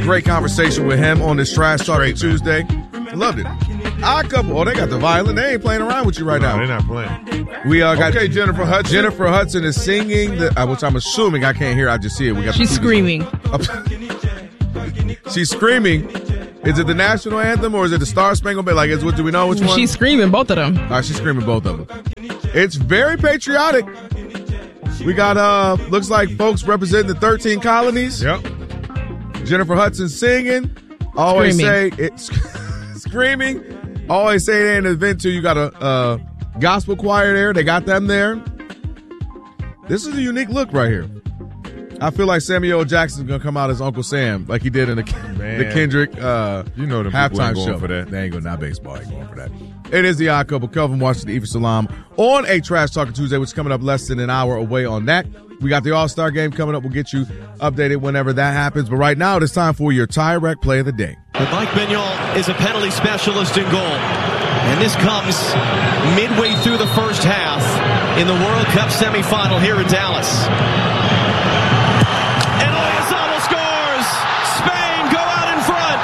great conversation with him on this Trash Talking Tuesday. I loved it. Odd Couple. Oh, they got the violin. They ain't playing around with you right now. They're not playing. We got Jennifer Hudson. Jennifer Hudson is singing, which I'm assuming I can't hear. I just see it. She's screaming. She's screaming. Is it the national anthem or is it the Star Spangled Banner? Do we know which one? She's screaming both of them. All right, she's screaming both of them. It's very patriotic. We got, looks like folks representing the 13 colonies. Yep. Jennifer Hudson singing. Always say it's screaming. Always say it ain't an event too. You got a gospel choir there. They got them there. This is a unique look right here. I feel like Samuel L. Jackson's going to come out as Uncle Sam like he did in the Kendrick halftime show. For that. They ain't going to, not baseball, ain't going for that. It is the Odd Couple. Kelvin Washington, Eva Salam on a Trash Talking Tuesday, which is coming up less than an hour away on that. We got the All-Star game coming up. We'll get you updated whenever that happens. But right now, it is time for your Tie-Rack Play of the Day. But Mike Bignol is a penalty specialist in goal. And this comes midway through the first half in the World Cup semifinal here in Dallas. And Oyarzabal scores! Spain go out in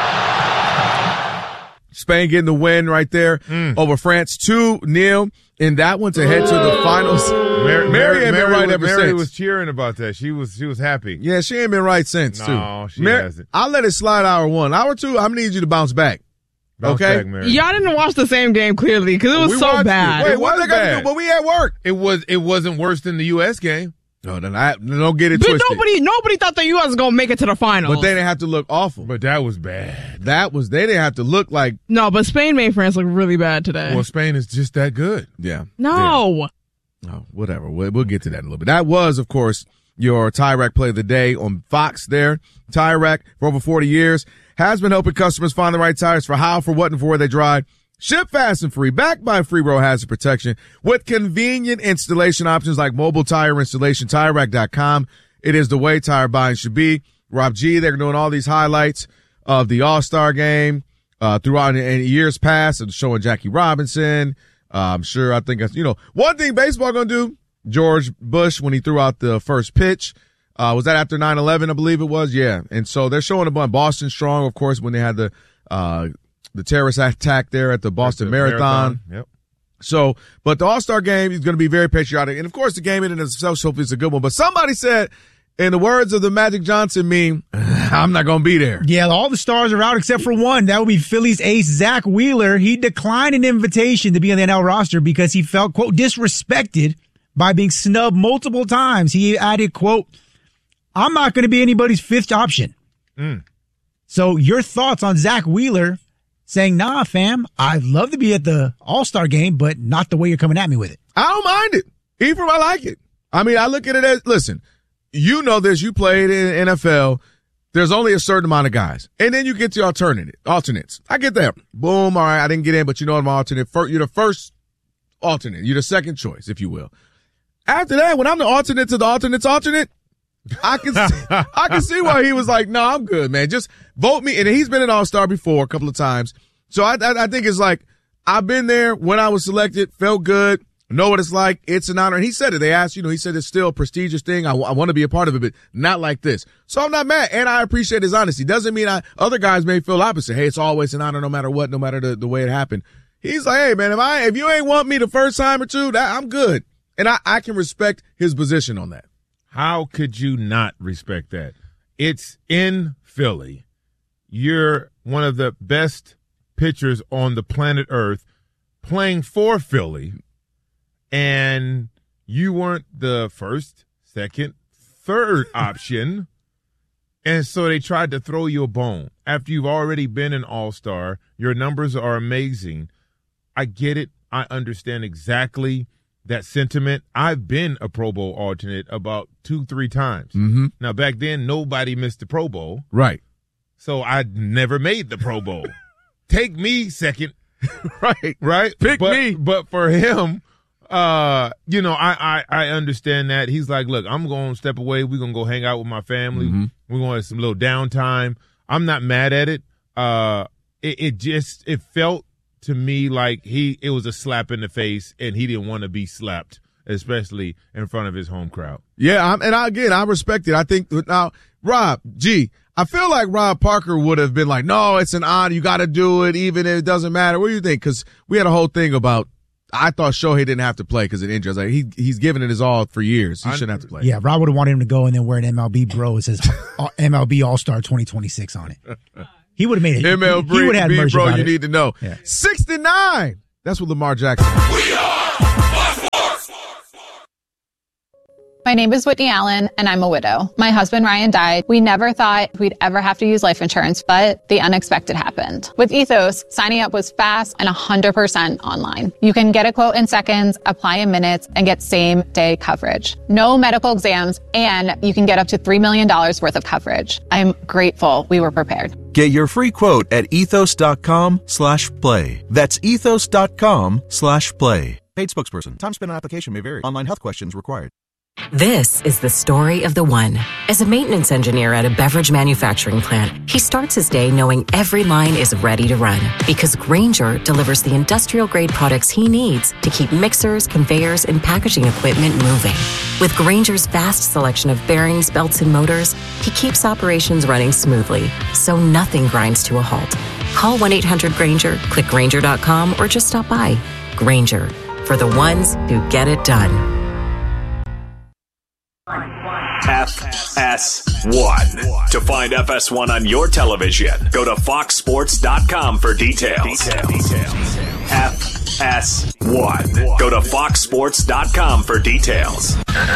front! Spain getting the win right there over France, 2-0 in that one to head to the finals. Mary ain't been right ever since. Mary was cheering about that. She was happy. Yeah, she ain't been right since, too. No, she hasn't. I'll let it slide hour one. Hour two, I'm going to need you to bounce back. Okay? Back, y'all didn't watch the same game clearly because it was so bad. Wait, what they got to do? But we at work. It wasn't worse than the U.S. game. No, then don't get it but twisted. Nobody thought the U.S. was going to make it to the finals. But they didn't have to look awful. But that was bad. They didn't have to look like. No, but Spain made France look really bad today. Well, Spain is just that good. Yeah. No. Yeah. Oh, whatever. We'll get to that in a little bit. That was, of course, your Tie-Rack Play of the Day on Fox there. Tie-Rack, for over 40 years, has been helping customers find the right tires for how, for what, and for where they drive. Ship fast and free, backed by free road hazard protection with convenient installation options like mobile tire installation, TireRack.com. It is the way tire buying should be. Rob G, they're doing all these highlights of the All-Star game throughout in years past, and showing Jackie Robinson. I'm sure, I think, one thing baseball going to do, George Bush, when he threw out the first pitch, was that after 9/11, I believe it was? Yeah. And so they're showing a bunch. Boston Strong, of course, when they had the terrorist attack there at the Boston Marathon. Yep. So, but the All-Star game is going to be very patriotic. And of course, the game in and of itself hopefully is a good one. But somebody said, in the words of the Magic Johnson meme, I'm not going to be there. Yeah, all the stars are out except for one. That would be Phillies ace Zach Wheeler. He declined an invitation to be on the NL roster because he felt, quote, disrespected by being snubbed multiple times. He added, quote, I'm not going to be anybody's fifth option. So your thoughts on Zach Wheeler saying, nah, fam, I'd love to be at the All-Star game, but not the way you're coming at me with it. I don't mind it. Ephraim, I like it. I mean, I look at it as, listen, you know this, you played in NFL. There's only a certain amount of guys. And then you get the alternates. I get that. Boom, all right, I didn't get in, but you know I'm an alternate. You're the first alternate. You're the second choice, if you will. After that, when I'm the alternate to the alternate's alternate, I can see why he was like, no, I'm good, man. Just vote me. And he's been an All-Star before a couple of times. So I think it's like, I've been there when I was selected, felt good, know what it's like. It's an honor. And he said it. They asked, he said it's still a prestigious thing. I want to be a part of it, but not like this. So I'm not mad. And I appreciate his honesty. Doesn't mean other guys may feel opposite. Hey, it's always an honor no matter what, no matter the way it happened. He's like, hey, man, if you ain't want me the first time or two, I'm good. And I can respect his position on that. How could you not respect that? It's in Philly. You're one of the best pitchers on the planet Earth playing for Philly, and you weren't the first, second, third option, and so they tried to throw you a bone. After you've already been an all-star, your numbers are amazing. I get it. I understand exactly that sentiment. I've been a Pro Bowl alternate about 2-3 times. Mm-hmm. Now, back then, nobody missed the Pro Bowl. Right. So I never made the Pro Bowl. Take me second. Right. Pick me. But for him, I understand that. He's like, look, I'm going to step away. We're going to go hang out with my family. Mm-hmm. We're going to have some little downtime. I'm not mad at it. It felt to me like it was a slap in the face, and he didn't want to be slapped, especially in front of his home crowd. Yeah, I respect it. I think now, Rob G, I feel like Rob Parker would have been like, no, it's an honor. You got to do it, even if it doesn't matter. What do you think? Because we had a whole thing about, I thought Shohei didn't have to play because of injury. I was like, he's given it his all for years. He shouldn't have to play. Yeah, Rob would have wanted him to go and then wear an MLB bro. It says MLB All-Star 2026 on it. He would have made it. MLB he would have had merch bro, about you it. need to know. Yeah. 69. That's what Lamar Jackson. We are Sports. My name is Whitney Allen, and I'm a widow. My husband, Ryan, died. We never thought we'd ever have to use life insurance, but the unexpected happened. With Ethos, signing up was fast and 100% online. You can get a quote in seconds, apply in minutes, and get same-day coverage. No medical exams, and you can get up to $3 million worth of coverage. I'm grateful we were prepared. Get your free quote at ethos.com/play. That's ethos.com/play. Paid spokesperson. Time spent on application may vary. Online health questions required. This is the story of the one. As a maintenance engineer at a beverage manufacturing plant, he starts his day knowing every line is ready to run because Grainger delivers the industrial-grade products he needs to keep mixers, conveyors, and packaging equipment moving. With Grainger's vast selection of bearings, belts, and motors, he keeps operations running smoothly, so nothing grinds to a halt. Call 1-800-GRAINGER, click Grainger.com, or just stop by. Grainger, for the ones who get it done. FS1. To find FS1 on your television, go to foxsports.com for details. FS1. Go to foxsports.com for details.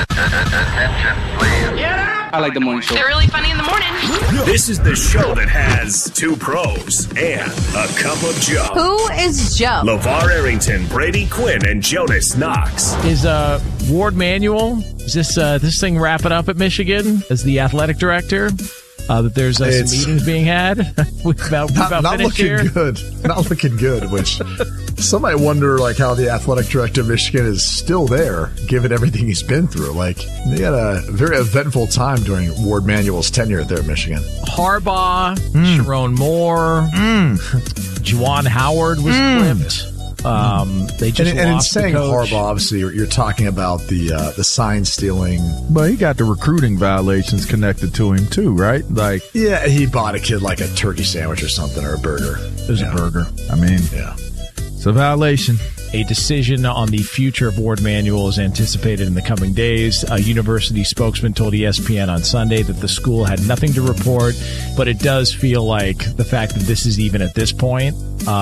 I like the morning show. They're really funny in the morning. This is the show that has two pros and a cup of Joe. Who is Joe? LeVar Arrington, Brady Quinn, and Jonas Knox. Is Ward Manuel, is this thing wrapping up at Michigan as the athletic director? That there's some meetings being had? Not looking here? good. Not looking good, which some might wonder like how the athletic director of Michigan is still there, given everything he's been through. Like, they had a very eventful time during Ward Manuel's tenure there at Michigan. Harbaugh, Sharon Moore, Juwan Howard was clipped. They just and in saying Harbaugh, obviously, you're talking about the sign stealing. But he got the recruiting violations connected to him too, right? Like, yeah, he bought a kid like a turkey sandwich or something, or a burger. It was a burger. I mean, yeah, it's a violation. A decision on the future of Ward Manuel is anticipated in the coming days. A university spokesman told ESPN on Sunday that the school had nothing to report, but it does feel like the fact that this is even at this point,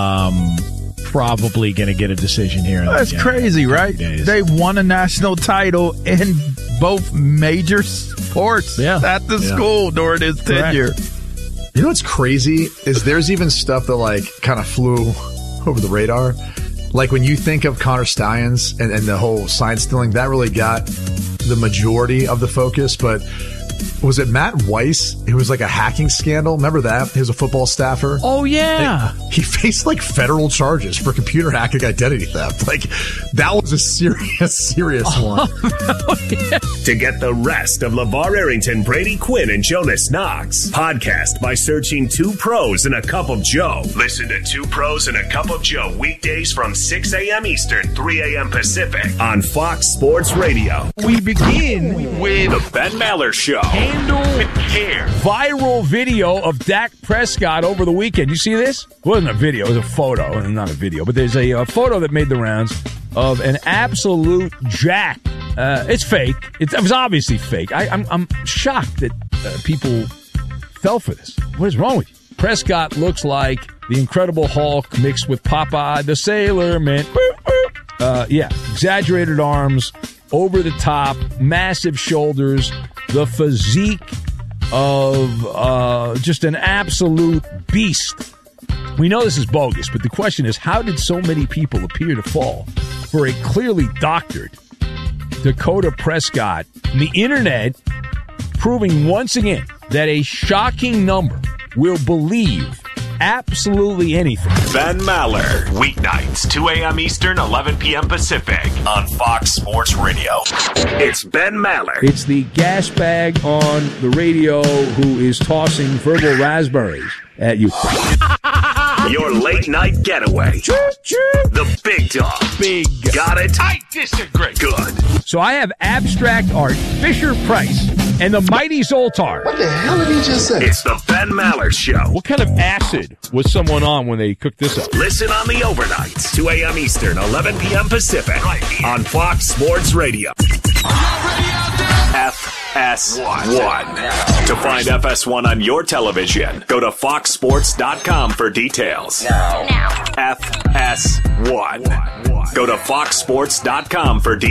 probably going to get a decision here. That's crazy, right? They won a national title in both major sports at the school during his tenure. You know what's crazy is there's even stuff that like kind of flew over the radar. Like when you think of Connor Stallions and the whole sign stealing, that really got the majority of the focus. But was it Matt Weiss? It was like a hacking scandal. Remember that? He was a football staffer. Oh, yeah. He faced like federal charges for computer hacking identity theft. Like that was a serious one. Yeah. To get the rest of LeVar Arrington, Brady Quinn, and Jonas Knox, podcast by searching Two Pros and a Cup of Joe. Listen to Two Pros and a Cup of Joe weekdays from 6 a.m. Eastern, 3 a.m. Pacific on Fox Sports Radio. We begin with The Ben Maller Show. Handle with care. Viral video of Dak Prescott over the weekend. You see this? It wasn't a video, it was a photo, and not a video, but there's a photo that made the rounds of an absolute jack. It's fake. It was obviously fake. I'm shocked that people fell for this. What is wrong with you? Prescott looks like the Incredible Hulk mixed with Popeye the Sailor Man. Exaggerated arms, over the top, massive shoulders, the physique of just an absolute beast. We know this is bogus, but the question is, how did so many people appear to fall for a clearly doctored Dakota Prescott? The internet proving once again that a shocking number will believe absolutely anything. Ben Maller, weeknights, 2 a.m. Eastern, 11 p.m. Pacific on Fox Sports Radio. It's Ben Maller. It's the gas bag on the radio who is tossing verbal raspberries at you. Your late night getaway. The big dog. Big. Got it? I disagree. Good. So I have abstract art, Fisher Price, and the mighty Zoltar. What the hell did he just say? It's the Ben Maller Show. What kind of acid was someone on when they cooked this up? Listen on the overnights, 2 a.m. Eastern, 11 p.m. Pacific, right here on Fox Sports Radio. FS1. To find FS1 on your television, go to foxsports.com for details. Now. FS1. Go to foxsports.com for details.